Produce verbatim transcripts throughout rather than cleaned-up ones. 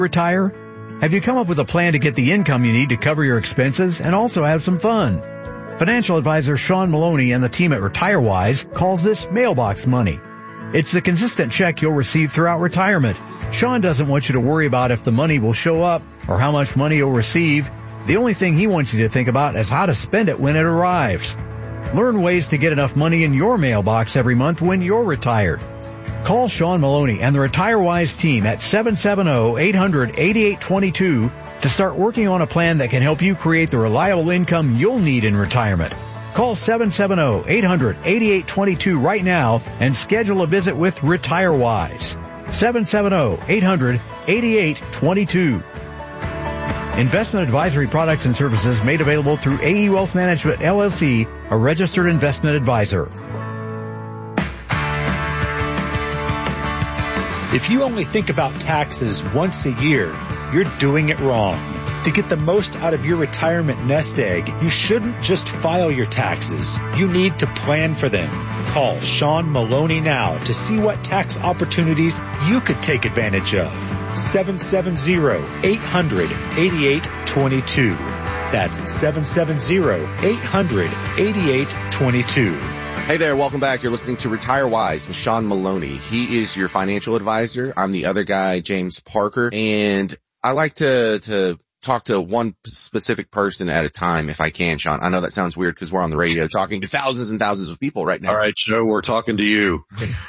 Retire? Have you come up with a plan to get the income you need to cover your expenses and also have some fun? Financial advisor Sean Maloney and the team at RetireWise calls this mailbox money. It's the consistent check you'll receive throughout retirement. Sean doesn't want you to worry about if the money will show up or how much money you'll receive. The only thing he wants you to think about is how to spend it when it arrives. Learn ways to get enough money in your mailbox every month when you're retired. Call Sean Maloney and the RetireWise team at seven seven zero, eight hundred, eighty-eight twenty-two to start working on a plan that can help you create the reliable income you'll need in retirement. Call seven seven zero, eight hundred, eighty-eight twenty-two right now and schedule a visit with RetireWise. seven seven zero, eight hundred, eighty-eight twenty-two. Investment advisory products and services made available through A E Wealth Management, L L C, a registered investment advisor. If you only think about taxes once a year, you're doing it wrong. To get the most out of your retirement nest egg, you shouldn't just file your taxes. You need to plan for them. Call Sean Maloney now to see what tax opportunities you could take advantage of. seven seven zero, eight hundred, eighty-eight twenty-two. That's seven seven zero, eight hundred, eighty-eight twenty-two. Hey there, welcome back. You're listening to RetireWise with Sean Maloney. He is your financial advisor. I'm the other guy, James Parker, and I like to to talk to one specific person at a time if I can, Sean. I know that sounds weird because we're on the radio talking to thousands and thousands of people right now. All right, Joe, we're talking to you.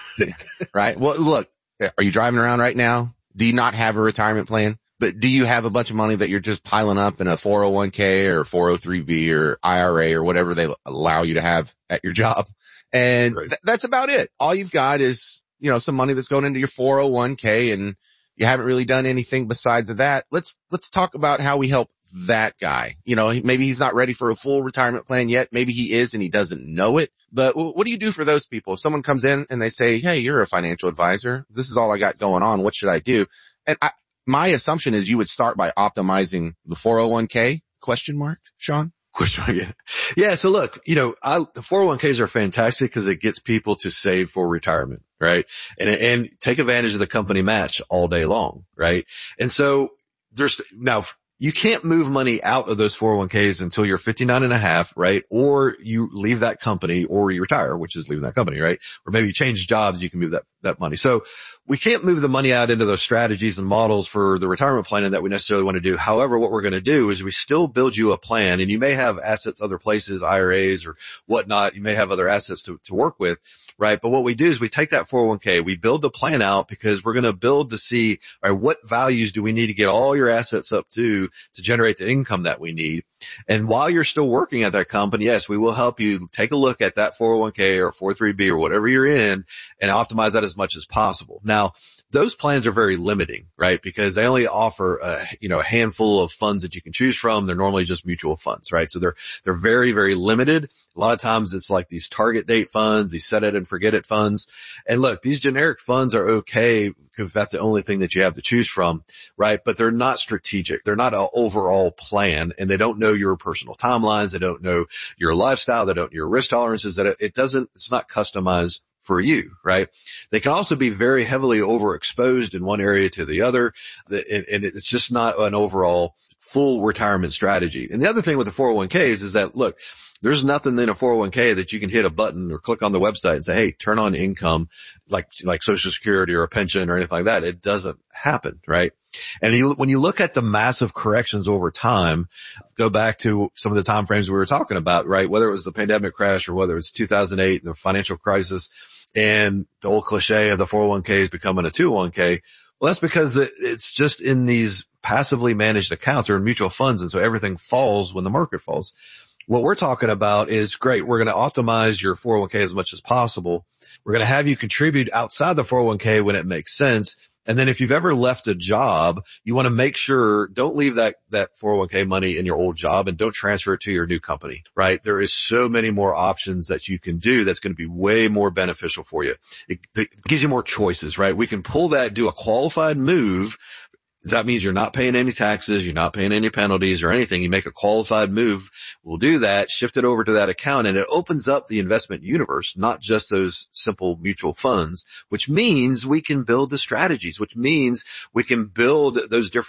Right? Well, look, are you driving around right now? Do you not have a retirement plan? But do you have a bunch of money that you're just piling up in a four oh one k or four oh three b or I R A or whatever they allow you to have at your job? And Right. th- that's about it. All you've got is, you know, some money that's going into your four oh one k and you haven't really done anything besides that. Let's, let's talk about how we help that guy. You know, maybe he's not ready for a full retirement plan yet. Maybe he is and he doesn't know it. But w- what do you do for those people? If someone comes in and they say, hey, you're a financial advisor. This is all I got going on. What should I do? And I, my assumption is you would start by optimizing the four oh one k question mark, Sean? Which one? Yeah. Yeah. So look, you know, I, the four oh one k's are fantastic because it gets people to save for retirement, right? And, and take advantage of the company match all day long, right? And so there's now, you can't move money out of those four oh one k's until you're fifty-nine and a half, right? Or you leave that company or you retire, which is leaving that company, right? Or maybe you change jobs, you can move that, that money. So we can't move the money out into those strategies and models for the retirement planning that we necessarily want to do. However, what we're going to do is we still build you a plan, and you may have assets other places, I R As or whatnot. You may have other assets to, to work with, right? But what we do is we take that four oh one k, we build the plan out because we're going to build to see, all right, what values do we need to get all your assets up to to generate the income that we need. And while you're still working at that company, yes, we will help you take a look at that four oh one k or four oh three b or whatever you're in and optimize that as much as possible. Now, those plans are very limiting, right? Because they only offer a, you know, a handful of funds that you can choose from. They're normally just mutual funds, right? So they're, they're very, very limited. A lot of times it's like these target date funds, these set it and forget it funds. And look, these generic funds are okay because that's the only thing that you have to choose from, right? But they're not strategic. They're not an overall plan, and they don't know your personal timelines. They don't know your lifestyle. They don't know your risk tolerances. That it doesn't, it's not customized for you, right? They can also be very heavily overexposed in one area to the other, and it's just not an overall full retirement strategy. And the other thing with the four oh one k's is that, look, there's nothing in a four oh one k that you can hit a button or click on the website and say, hey, turn on income like, like Social Security or a pension or anything like that. It doesn't happen, right? And you, when you look at the massive corrections over time, go back to some of the time frames we were talking about, right? Whether it was the pandemic crash or whether it's two thousand eight, the financial crisis, and the old cliche of the four oh one k is becoming a two oh one k. Well, that's because it, it's just in these passively managed accounts or in mutual funds. And so everything falls when the market falls. What we're talking about is great. We're going to optimize your four oh one k as much as possible. We're going to have you contribute outside the four oh one k when it makes sense. And then if you've ever left a job, you want to make sure, don't leave that, that four oh one k money in your old job and don't transfer it to your new company, right? There is so many more options that you can do that's going to be way more beneficial for you. It, it gives you more choices, right? We can pull that, do a qualified move. That means you're not paying any taxes, you're not paying any penalties or anything. You make a qualified move. We'll do that, shift it over to that account, and it opens up the investment universe, not just those simple mutual funds, which means we can build the strategies, which means we can build those different